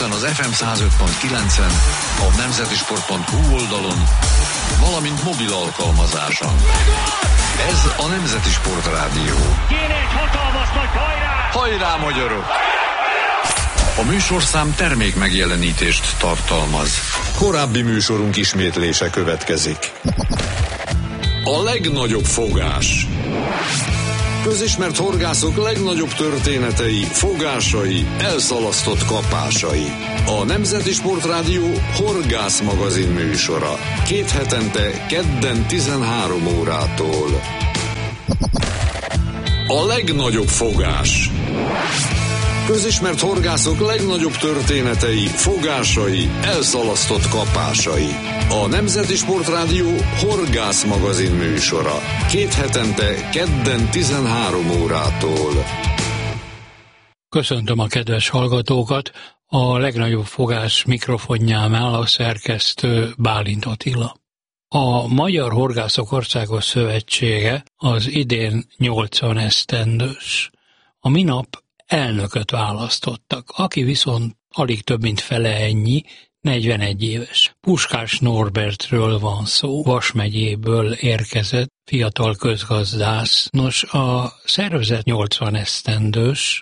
közben az FM 105.9-en, a nemzetisport.hu oldalon, valamint mobil alkalmazáson. Ez a Nemzeti Sport Rádió. Kéne egy hatalmas nagy hajrá! Hajrá, magyarok! A műsorszám termék megjelenítést tartalmaz. Korábbi műsorunk ismétlése következik. A legnagyobb fogás. Közismert horgászok legnagyobb történetei, fogásai, elszalasztott kapásai. A Nemzeti Sport Rádió horgász magazin műsora. 2 hetente, kedden 13 órától. A legnagyobb fogás. Közismert horgászok legnagyobb történetei, fogásai, elszalasztott kapásai. A Nemzeti Sport Rádió horgász magazin műsora. 2 hetente, kedden 13 órától. Köszöntöm a kedves hallgatókat! A legnagyobb fogás mikrofonjánál a szerkesztő Bálint Attila. A Magyar Horgászok Országos Szövetsége az idén 80 esztendős. A minap elnököt választottak, aki viszont alig több mint fele ennyi, 41 éves. Puskás Norbertről van szó, Vas megyéből érkezett fiatal közgazdász. Nos, a szervezet 80 esztendős,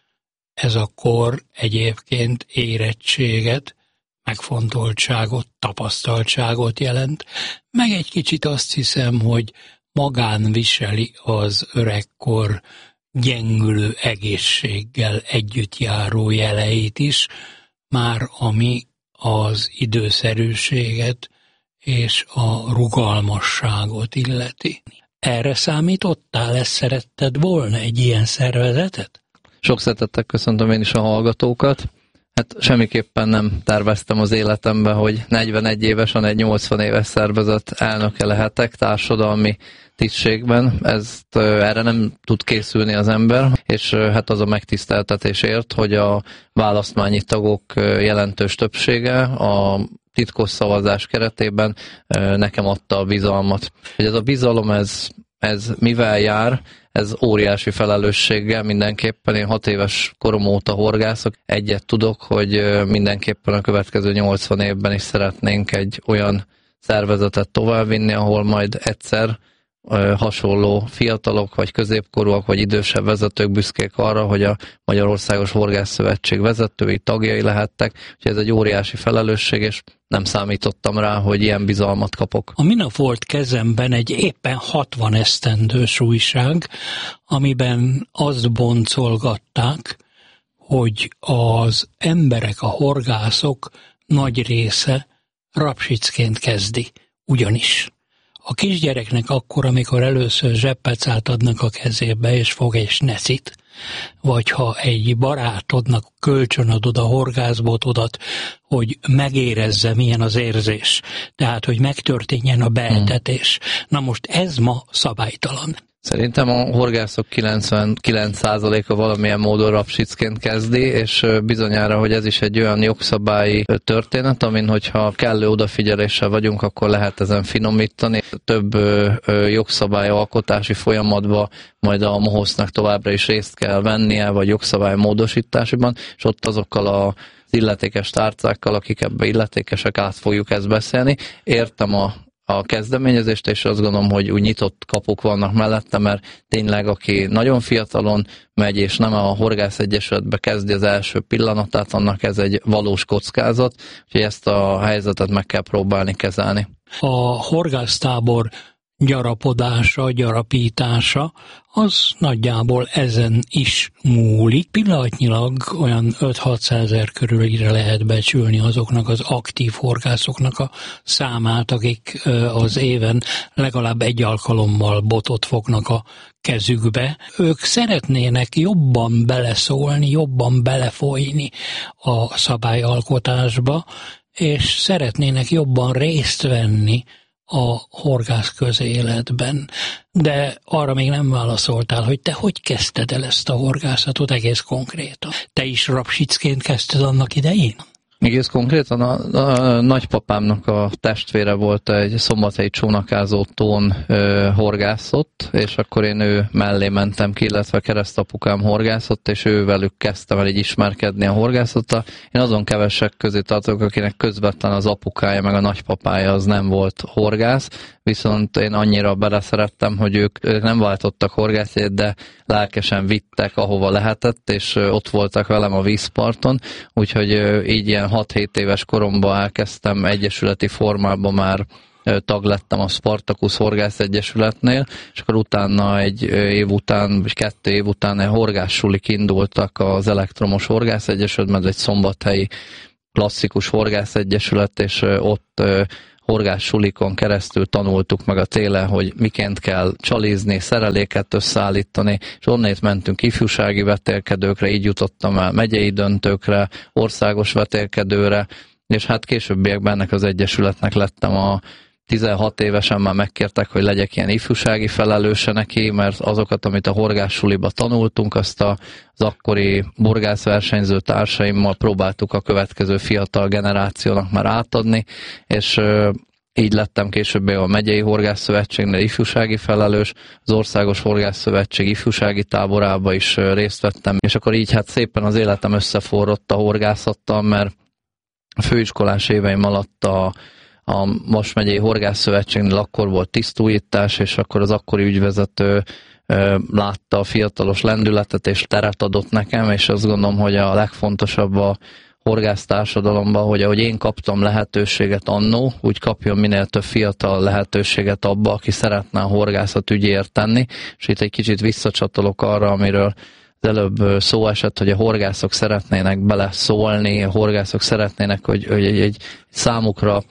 ez a kor egyébként érettséget, megfontoltságot, tapasztaltságot jelent, meg egy kicsit azt hiszem, hogy magán viseli az öregkor gyengülő egészséggel együtt járó jeleit is, már ami az időszerűséget és a rugalmasságot illeti. Erre számítottál, ezt szeretted volna egy ilyen szervezetet? Sok szeretettel köszöntöm én is a hallgatókat. Hát semmiképpen nem terveztem az életembe, hogy 41 évesen egy 80 éves szervezet elnöke lehetek társadalmi tisztségben. Erre nem tud készülni az ember, és hát az a megtiszteltetés ért, hogy a választmányi tagok jelentős többsége a titkos szavazás keretében nekem adta a bizalmat. Hogy ez a bizalom, ez mivel jár? Ez óriási felelősséggel mindenképpen. Én 6 éves korom óta horgászok. Egyet tudok, hogy mindenképpen a következő 80 évben is szeretnénk egy olyan szervezetet továbbvinni, ahol majd egyszer hasonló fiatalok, vagy középkorúak, vagy idősebb vezetők büszkék arra, hogy a Magyarországos Horgászszövetség vezetői, tagjai lehettek. Úgyhogy ez egy óriási felelősség, és nem számítottam rá, hogy ilyen bizalmat kapok. A minap volt kezemben egy éppen 60 esztendős újság, amiben azt boncolgatták, hogy az emberek, a horgászok nagy része rapsicként kezdi. Ugyanis a kisgyereknek akkor, amikor először zseppecát adnak a kezébe, és fog egy snecit, vagy ha egy barátodnak kölcsönadod a horgászbotodat, hogy megérezze, milyen az érzés, tehát, hogy megtörténjen a beetetés. Na most ez ma szabálytalan. Szerintem a horgászok 99%-a valamilyen módon rapsicként kezdi, és bizonyára, hogy ez is egy olyan jogszabályi történet, amin, hogyha kellő odafigyeléssel vagyunk, akkor lehet ezen finomítani. Több jogszabályalkotási folyamatban majd a MOHOSZ-nak továbbra is részt kell vennie, vagy jogszabálymódosításban, és ott azokkal az illetékes tárcákkal, akik ebbe illetékesek, át fogjuk ezt beszélni. Értem a kezdeményezést, és azt gondolom, hogy úgy nyitott kapuk vannak mellette, mert tényleg aki nagyon fiatalon megy, és nem a Horgász Egyesületbe kezdi az első pillanatát, annak ez egy valós kockázat, úgyhogy ezt a helyzetet meg kell próbálni kezelni. A horgásztábor gyarapodása, gyarapítása, az nagyjából ezen is múlik. Pillanatnyilag olyan 5-600 ezer körülire lehet becsülni azoknak az aktív horgászoknak a számát, akik az éven legalább egy alkalommal botot fognak a kezükbe. Ők szeretnének jobban beleszólni, jobban belefolyni a szabályalkotásba, és szeretnének jobban részt venni a horgász közéletben. De arra még nem válaszoltál, hogy te hogy kezdted el ezt a horgászatot egész konkrétan? Te is rapsicként kezdted annak idején? Egész konkrétan a nagypapámnak a testvére volt egy szombathelyi csónakázó tón horgászott, és akkor én ő mellé mentem ki, illetve keresztapukám horgászott, és ővelük kezdtem el így ismerkedni a horgászattal. Én azon kevesek közé tartok, akinek közvetlen az apukája meg a nagypapája az nem volt horgász, viszont én annyira beleszerettem, hogy ők nem váltottak horgászjegyet, de lelkesen vittek, ahova lehetett, és ott voltak velem a vízparton, úgyhogy így ilyen 6-7 éves koromban elkezdtem egyesületi formában, már tag lettem a Spartacus Horgász Egyesületnél, és akkor utána egy év után, vagy 2 év után horgászsulik indultak az Elektromos Horgász Egyesületben, ez egy szombathelyi klasszikus horgász egyesület, és ott horgászsulikon keresztül tanultuk meg a télen, hogy miként kell csalizni, szereléket összeállítani, és onnét mentünk ifjúsági vetélkedőkre, így jutottam el megyei döntőkre, országos vetélkedőre, és hát későbbiekben ennek az egyesületnek lettem a 16 évesen már megkértek, hogy legyek ilyen ifjúsági felelőse neki, mert azokat, amit a horgászsuliba tanultunk, azt az akkori horgászversenyző társaimmal próbáltuk a következő fiatal generációnak már átadni, és így lettem később a Megyei Horgászszövetségnél ifjúsági felelős, az Országos Horgászszövetség ifjúsági táborába is részt vettem, és akkor így hát szépen az életem összeforrott a horgászattal, mert a főiskolás éveim alatt a Vas megyei Horgászszövetségnél akkor volt tisztújítás, és akkor az akkori ügyvezető látta a fiatalos lendületet, és teret adott nekem, és azt gondolom, hogy a legfontosabb a horgásztársadalomban, hogy ahogy én kaptam lehetőséget annó, úgy kapjon minél több fiatal lehetőséget abba, aki szeretne a horgászat ügyéért tenni, és itt egy kicsit visszacsatolok arra, amiről az előbb szó esett, hogy a horgászok szeretnének beleszólni, a horgászok szeretnének, hogy egy számukra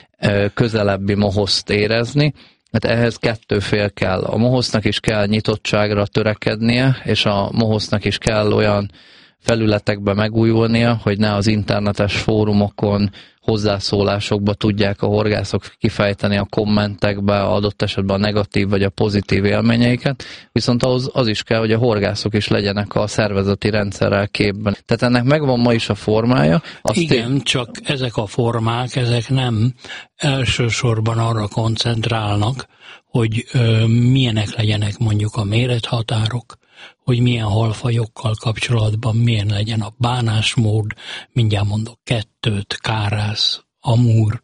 közelebbi mohoszt érezni. Hát ehhez 2 fél kell. A mohosznak is kell nyitottságra törekednie, és a mohosznak is kell olyan felületekbe megújulnia, hogy ne az internetes fórumokon, hozzászólásokba tudják a horgászok kifejteni a kommentekbe, adott esetben a negatív vagy a pozitív élményeiket, viszont ahhoz az is kell, hogy a horgászok is legyenek a szervezeti rendszerrel képben. Tehát ennek megvan ma is a formája. Igen, csak ezek a formák, ezek nem elsősorban arra koncentrálnak, hogy milyenek legyenek mondjuk a mérethatárok, hogy milyen halfajokkal kapcsolatban milyen legyen a bánásmód, mindjárt mondok 2, kárász, amúr,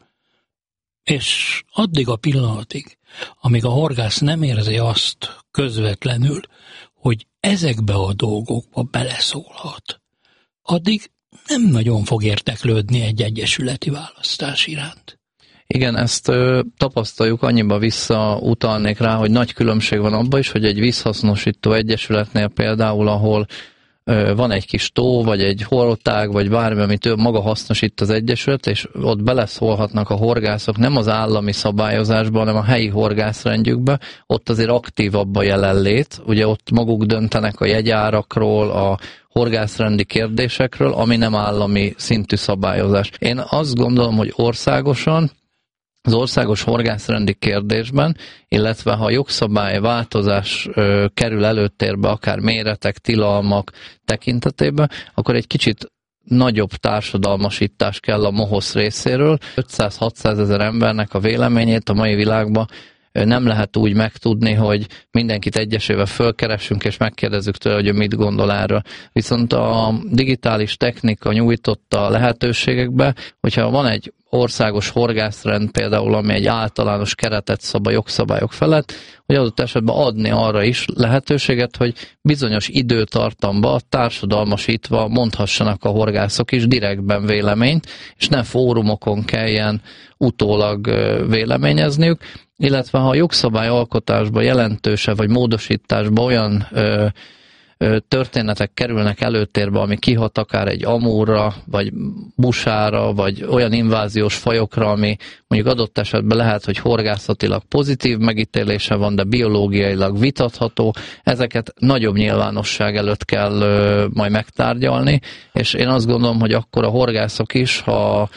és addig a pillanatig, amíg a horgász nem érzi azt közvetlenül, hogy ezekbe a dolgokba beleszólhat, addig nem nagyon fog érdeklődni egy egyesületi választás iránt. Igen, ezt tapasztaljuk, annyiba visszautalnék rá, hogy nagy különbség van abban is, hogy egy vízhasznosító egyesületnél például, ahol van egy kis tó, vagy egy hortág, vagy bármi, amit ő maga hasznosít az egyesület, és ott beleszólhatnak a horgászok nem az állami szabályozásba, hanem a helyi horgászrendjükbe, ott azért aktívabb a jelenlét, ugye ott maguk döntenek a jegyárakról, a horgászrendi kérdésekről, ami nem állami szintű szabályozás. Én azt gondolom, hogy országosan, az országos horgászrendi kérdésben, illetve ha jogszabály változás kerül előtérbe, akár méretek, tilalmak tekintetében, akkor egy kicsit nagyobb társadalmasítás kell a mohosz részéről. 500-600 ezer embernek a véleményét a mai világban nem lehet úgy megtudni, hogy mindenkit egyesével fölkeressünk, és megkérdezzük tőle, hogy ő mit gondol erről. Viszont a digitális technika nyújtotta lehetőségekbe, hogyha van egy országos horgászrend például, ami egy általános keretet szab a jogszabályok felett, hogy adott esetben adni arra is lehetőséget, hogy bizonyos időtartamban társadalmasítva mondhassanak a horgászok is direktben véleményt, és ne fórumokon kelljen utólag véleményezniük, illetve ha a jogszabályalkotásban jelentősebb vagy módosításban olyan történetek kerülnek előtérbe, ami kihat akár egy amúrra, vagy busára, vagy olyan inváziós fajokra, ami mondjuk adott esetben lehet, hogy horgászatilag pozitív megítélése van, de biológiailag vitatható, ezeket nagyobb nyilvánosság előtt kell majd megtárgyalni, és én azt gondolom, hogy akkor a horgászok is, ha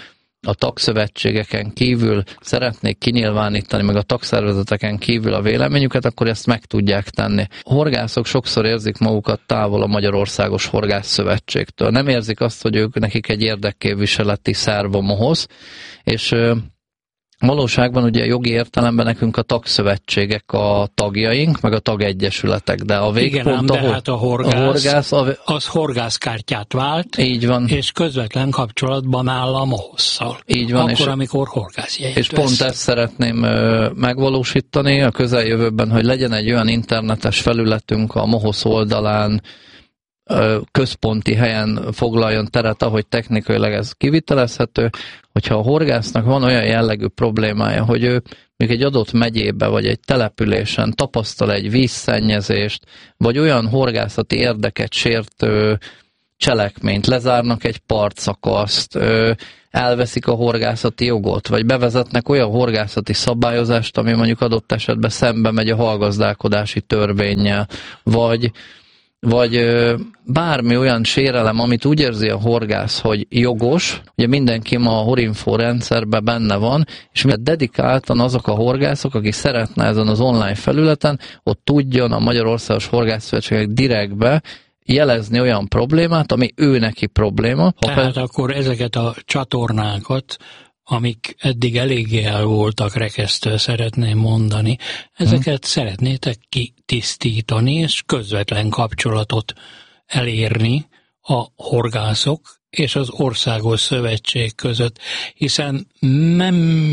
a tagszövetségeken kívül szeretnék kinyilvánítani, meg a tagszervezeteken kívül a véleményüket, akkor ezt meg tudják tenni. A horgászok sokszor érzik magukat távol a Magyarországos Horgászszövetségtől. Nem érzik azt, hogy ők nekik egy érdekképviseleti szerv a MOHOSZ, és valóságban ugye jogi értelemben nekünk a tagszövetségek a tagjaink, meg a tagegyesületek, de a végpont, igen, hát a horgász az horgászkártyát vált, így van. És közvetlen kapcsolatban áll a MOHOSZ-szal. Így van. Akkor, amikor horgászjegyet és pont ezt szeretném megvalósítani a közeljövőben, hogy legyen egy olyan internetes felületünk a MOHOSZ oldalán, központi helyen foglaljon teret, ahogy technikailag ez kivitelezhető, hogyha a horgásznak van olyan jellegű problémája, hogy ő még egy adott megyébe vagy egy településen tapasztal egy vízszennyezést, vagy olyan horgászati érdeket sértő cselekményt, lezárnak egy partszakaszt, elveszik a horgászati jogot, vagy bevezetnek olyan horgászati szabályozást, ami mondjuk adott esetben szembe megy a halgazdálkodási törvénnyel, vagy bármi olyan sérelem, amit úgy érzi a horgász, hogy jogos, ugye mindenki ma a Horinfo rendszerben benne van, és dedikáltan azok a horgászok, akik szeretne ezen az online felületen, ott tudjon a Magyarországos Horgászszövetségek direktbe jelezni olyan problémát, ami ő neki probléma. Tehát akkor ezeket a csatornákat, amik eddig eléggé el voltak rekesztő, szeretném mondani, ezeket szeretnétek kitisztítani, és közvetlen kapcsolatot elérni a horgászok és az Országos Szövetség között, hiszen nem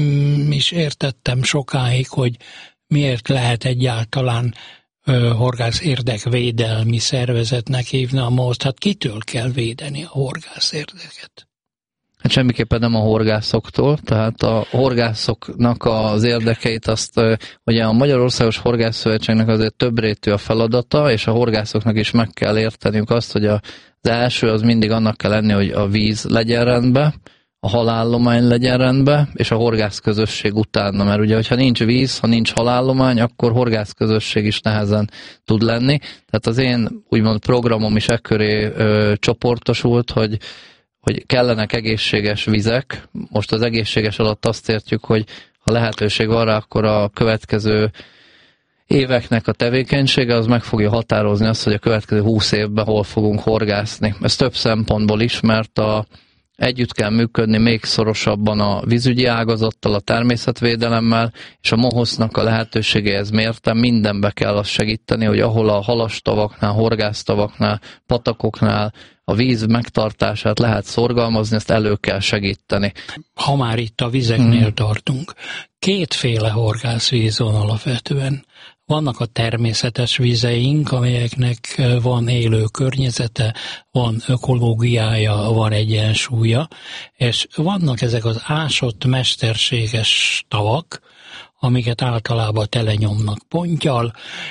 is értettem sokáig, hogy miért lehet egyáltalán horgász érdekvédelmi szervezetnek hívni a MOHOSZ-t. Hát kitől kell védeni a horgász érdeket? Hát semmiképpen nem a horgászoktól, tehát a horgászoknak az érdekeit azt, ugye a Magyarországos Horgászszövetségnek azért többrétű a feladata, és a horgászoknak is meg kell érteniük azt, hogy az első az mindig annak kell lenni, hogy a víz legyen rendben, a halállomány legyen rendben, és a horgászközösség utána, mert ugye, hogyha nincs víz, ha nincs halállomány, akkor horgászközösség is nehezen tud lenni. Tehát az én úgymond programom is ekköré csoportosult, hogy kellenek egészséges vizek. Most az egészséges alatt azt értjük, hogy ha lehetőség van rá, akkor a következő éveknek a tevékenysége az meg fogja határozni azt, hogy a következő 20 évben hol fogunk horgászni. Ez több szempontból is, mert együtt kell működni még szorosabban a vízügyi ágazattal, a természetvédelemmel, és a MOHOSZ-nak a lehetőségéhez mérten mindenbe kell azt segíteni, hogy ahol a halastavaknál, horgásztavaknál, patakoknál a víz megtartását lehet szorgalmazni, ezt elő kell segíteni. Ha már itt a vizeknél tartunk, kétféle horgászvíz van alapvetően. Vannak a természetes vizeink, amelyeknek van élő környezete, van ökológiája, van egyensúlya, és vannak ezek az ásott mesterséges tavak, amiket általában telenyomnak ponttyal,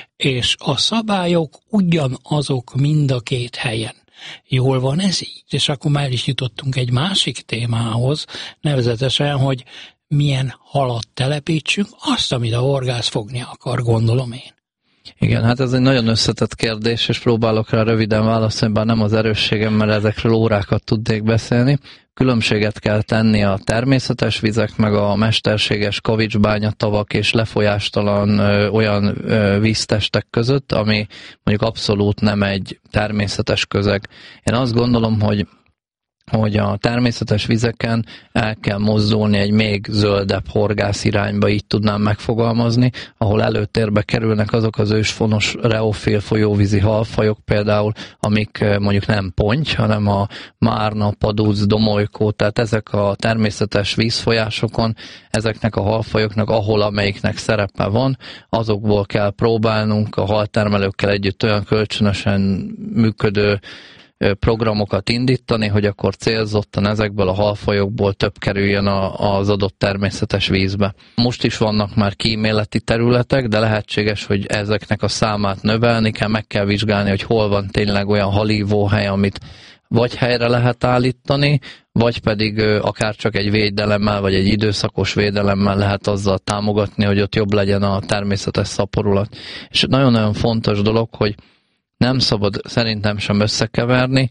és a szabályok ugyanazok mind a két helyen. Jól van ez így? És akkor már is jutottunk egy másik témához, nevezetesen, hogy milyen halat telepítsünk, azt, amit a horgász fogni akar, gondolom én. Igen, hát ez egy nagyon összetett kérdés, és próbálok rá röviden válaszolni, bár nem az erősségem, mert ezekről órákat tudnék beszélni. Különbséget kell tenni a természetes vizek, meg a mesterséges kavicsbányatavak és lefolyástalan olyan víztestek között, ami mondjuk abszolút nem egy természetes közeg. Én azt gondolom, hogy a természetes vizeken el kell mozdulni egy még zöldebb horgász irányba, így tudnám megfogalmazni, ahol előtérbe kerülnek azok az ősfonos reofil folyóvízi halfajok például, amik mondjuk nem ponty, hanem a márna, padúc, domolykó, tehát ezek a természetes vízfolyásokon, ezeknek a halfajoknak, ahol amelyiknek szerepe van, azokból kell próbálnunk a haltermelőkkel együtt olyan kölcsönösen működő programokat indítani, hogy akkor célzottan ezekből a halfajokból több kerüljön az adott természetes vízbe. Most is vannak már kíméleti területek, de lehetséges, hogy ezeknek a számát növelni kell, meg kell vizsgálni, hogy hol van tényleg olyan halívóhely, amit vagy helyre lehet állítani, vagy pedig akár csak egy védelemmel, vagy egy időszakos védelemmel lehet azzal támogatni, hogy ott jobb legyen a természetes szaporulat. És nagyon-nagyon fontos dolog, hogy nem szabad szerintem sem összekeverni,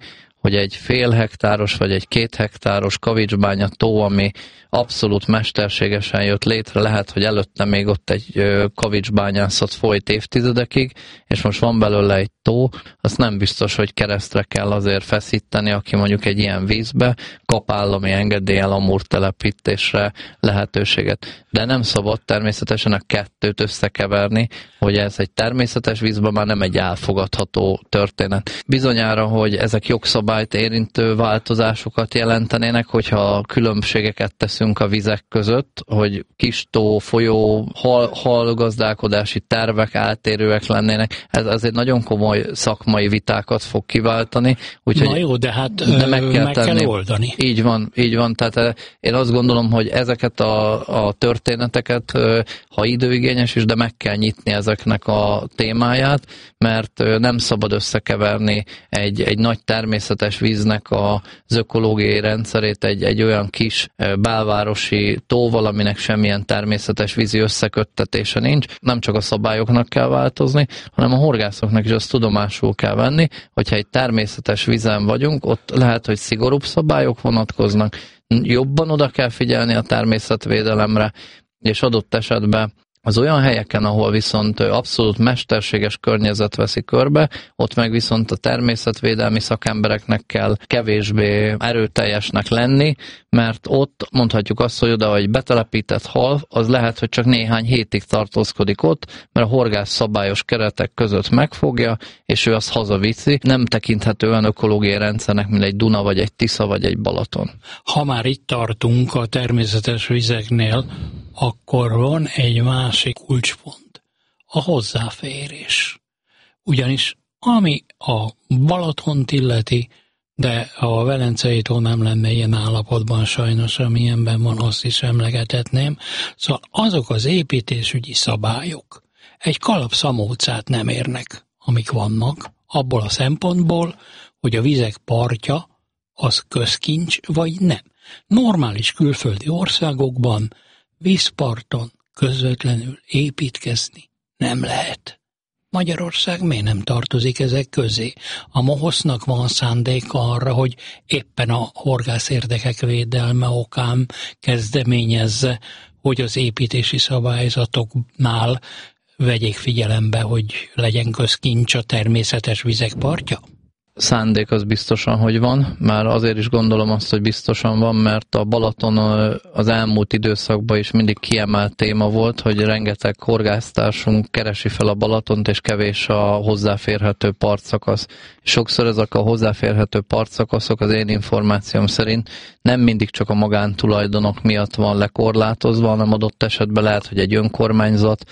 hogy egy fél hektáros vagy egy 2 hektáros kavicsbánya tó, ami abszolút mesterségesen jött létre, lehet, hogy előtte még ott egy kavicsbányászat folyt évtizedekig, és most van belőle egy tó, azt nem biztos, hogy keresztre kell azért feszíteni, aki mondjuk egy ilyen vízbe kap állami engedéllyel amúrtelepítésre lehetőséget. De nem szabad természetesen a kettőt összekeverni, hogy ez egy természetes vízben már nem egy elfogadható történet. Bizonyára, hogy ezek jogszabályt érintő változásokat jelentenének, hogyha különbségeket teszünk a vizek között, hogy kis tó, folyó, halgazdálkodási tervek eltérőek lennének. Ez azért nagyon komoly szakmai vitákat fog kiváltani. Úgyhogy na jó, de hát meg kell oldani. Így van. Tehát én azt gondolom, hogy ezeket a történeteket, ha időigényes is, de meg kell nyitni ezeknek a témáját, mert nem szabad összekeverni egy nagy természetes víznek az ökológiai rendszerét egy olyan kis belvárosi tóval, aminek semmilyen természetes vízi összeköttetése nincs. Nem csak a szabályoknak kell változni, hanem a horgászoknak is azt tudomásul kell venni, hogyha egy természetes vízen vagyunk, ott lehet, hogy szigorúbb szabályok vonatkoznak, jobban oda kell figyelni a természetvédelemre, és adott esetben az olyan helyeken, ahol viszont abszolút mesterséges környezet veszi körbe, ott meg viszont a természetvédelmi szakembereknek kell kevésbé erőteljesnek lenni, mert ott mondhatjuk azt, hogy oda, hogy betelepített hal, az lehet, hogy csak néhány hétig tartózkodik ott, mert a horgász szabályos keretek között megfogja, és ő azt hazaviszi. Nem tekinthető olyan ökológiai rendszernek, mint egy Duna, vagy egy Tisza, vagy egy Balaton. Ha már itt tartunk a természetes vizeknél, akkor van egy másik kulcspont, a hozzáférés. Ugyanis ami a Balatont illeti, de a Velencei tó nem lenne ilyen állapotban sajnos, amilyenben van, azt is emlegetetném. Szóval azok az építésügyi szabályok egy kalap szamócát nem érnek, amik vannak, abból a szempontból, hogy a vizek partja az közkincs vagy nem. Normális külföldi országokban vízparton közvetlenül építkezni nem lehet. Magyarország miért nem tartozik ezek közé? A MOHOSZ-nak van szándéka arra, hogy éppen a horgász érdekek védelme okán kezdeményezze, hogy az építési szabályzatoknál vegyék figyelembe, hogy legyen közkincs a természetes vizek partja? Szándék az biztosan, hogy van, már azért is gondolom azt, hogy biztosan van, mert a Balaton az elmúlt időszakban is mindig kiemelt téma volt, hogy rengeteg horgásztársunk keresi fel a Balatont, és kevés a hozzáférhető partszakasz. Sokszor ezek a hozzáférhető partszakaszok az én információm szerint nem mindig csak a magántulajdonok miatt van lekorlátozva, hanem adott esetben lehet, hogy egy önkormányzat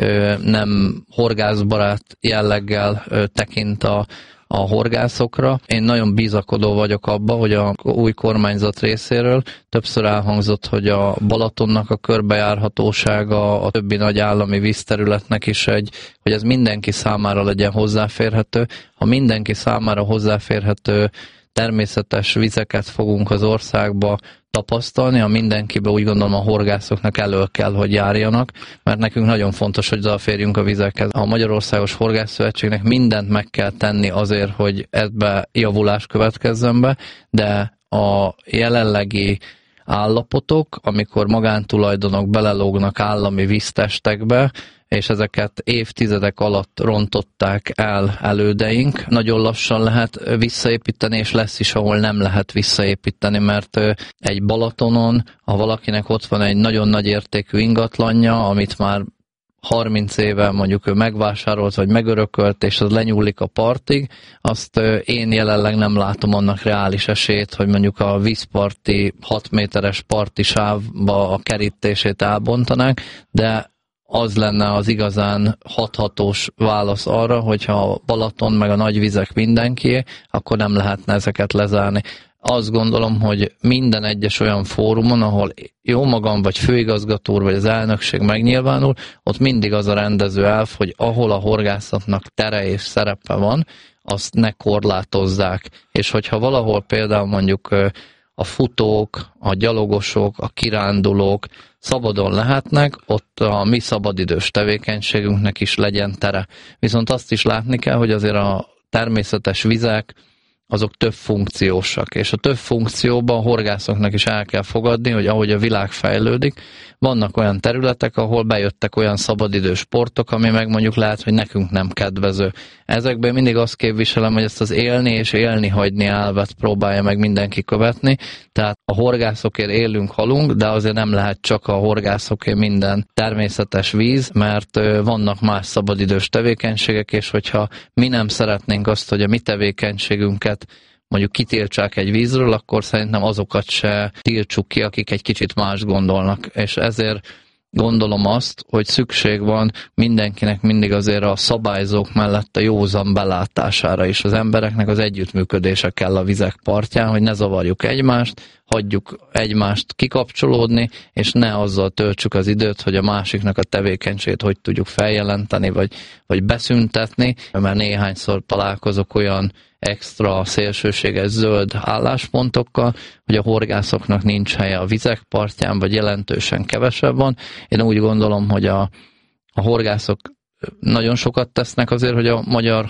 nem horgászbarát jelleggel tekint a horgászokra. Én nagyon bizakodó vagyok abba, hogy a új kormányzat részéről többször elhangzott, hogy a Balatonnak a körbejárhatósága, a többi nagy állami vízterületnek is hogy ez mindenki számára legyen hozzáférhető. Ha mindenki számára hozzáférhető természetes vizeket fogunk az országba tapasztalni, a mindenkiben úgy gondolom a horgászoknak elő kell, hogy járjanak, mert nekünk nagyon fontos, hogy odaférjünk a vizekhez. A Magyarországos Horgászszövetségnek mindent meg kell tenni azért, hogy ebbe javulás következzen be, de a jelenlegi állapotok, amikor magántulajdonok belelógnak állami víztestekbe, és ezeket évtizedek alatt rontották el elődeink. Nagyon lassan lehet visszaépíteni, és lesz is, ahol nem lehet visszaépíteni, mert egy Balatonon, ha valakinek ott van egy nagyon nagy értékű ingatlanja, amit már 30 éve mondjuk ő megvásárolt, vagy megörökölt, és az lenyúlik a partig, azt én jelenleg nem látom annak reális esélyt, hogy mondjuk a vízparti 6 méteres parti sávba a kerítését elbontanák, de az lenne az igazán hathatós válasz arra, hogyha a Balaton meg a nagyvizek mindenkié, akkor nem lehetne ezeket lezárni. Azt gondolom, hogy minden egyes olyan fórumon, ahol jó magam, vagy főigazgató úr, vagy az elnökség megnyilvánul, ott mindig az a rendező elv, hogy ahol a horgászatnak tere és szerepe van, azt ne korlátozzák. És hogyha valahol például mondjuk a futók, a gyalogosok, a kirándulók szabadon lehetnek, ott a mi szabadidős tevékenységünknek is legyen tere. Viszont azt is látni kell, hogy azért a természetes vizek azok több funkciósak, és a több funkcióban a horgászoknak is el kell fogadni, hogy ahogy a világ fejlődik, vannak olyan területek, ahol bejöttek olyan szabadidős sportok, ami meg mondjuk lehet, hogy nekünk nem kedvező. Ezekben mindig azt képviselem, hogy ezt az élni és élni hagyni elvet próbálja meg mindenki követni, tehát a horgászokért élünk, halunk, de azért nem lehet csak a horgászokért minden természetes víz, mert vannak más szabadidős tevékenységek, és hogyha mi nem szeretnénk azt, hogy a mi tevékenységünket mondjuk kitiltsák egy vízről, akkor szerintem azokat se tiltsuk ki, akik egy kicsit más gondolnak. És ezért gondolom azt, hogy szükség van mindenkinek mindig azért a szabályzók mellett a józan belátására is. Az embereknek az együttműködése kell a vizek partján, hogy ne zavarjuk egymást, hagyjuk egymást kikapcsolódni, és ne azzal töltsük az időt, hogy a másiknak a tevékenységét hogy tudjuk feljelenteni, vagy beszüntetni, mert néhányszor találkozok olyan extra szélsőséges zöld álláspontokkal, hogy a horgászoknak nincs helye a vizek partján, vagy jelentősen kevesebb van. Én úgy gondolom, hogy a horgászok nagyon sokat tesznek azért, hogy a magyar